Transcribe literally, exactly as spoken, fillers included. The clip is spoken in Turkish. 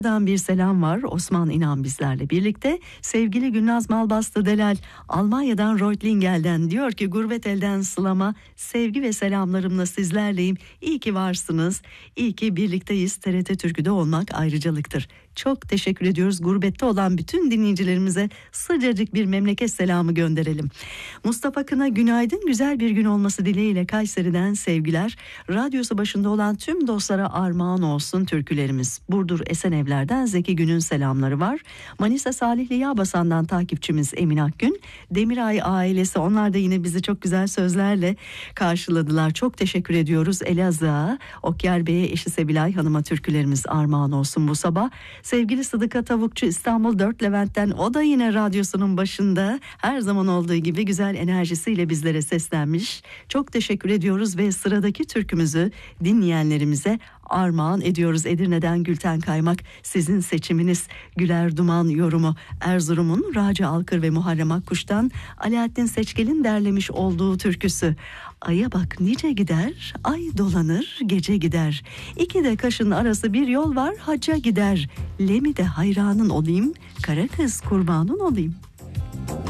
Dan bir selam var. Osman İnan bizlerle birlikte. Sevgili Gülnaz Malbastı Delal Almanya'dan Reutlingel'den diyor ki gurbet elden sılama, sevgi ve selamlarımla sizlerleyim. İyi ki varsınız. İyi ki birlikteyiz. T R T Türkü'de olmak ayrıcalıktır. Çok teşekkür ediyoruz. Gurbette olan bütün dinleyicilerimize sıcacık bir memleket selamı gönderelim. Mustafa Kına günaydın, güzel bir gün olması dileğiyle Kayseri'den sevgiler. Radyosu başında olan tüm dostlara armağan olsun türkülerimiz. Burdur Esenevler'den Zeki Gün'ün selamları var. Manisa Salihli Yağbasan'dan takipçimiz Emin Akgün. Demiray ailesi, onlar da yine bizi çok güzel sözlerle karşıladılar. Çok teşekkür ediyoruz. Elazığ'a, Okyar Bey'e, eşi Sevilay Hanım'a türkülerimiz armağan olsun bu sabah. Sevgili Sıdıka Tavukçu İstanbul dört Levent'ten, o da yine radyosunun başında her zaman olduğu gibi güzel enerjisiyle bizlere seslenmiş. Çok teşekkür ediyoruz ve sıradaki türkümüzü dinleyenlerimize armağan ediyoruz. Edirne'den Gülten Kaymak, sizin seçiminiz. Güler Duman yorumu. Erzurum'un Raci Alkır ve Muharrem Akkuş'tan Alaaddin Seçkel'in derlemiş olduğu türküsü. Aya bak nice gider, ay dolanır, gece gider. İki de kaşın arası bir yol var, hacca gider. Lemi de hayranın olayım, kara kız kurbanın olayım.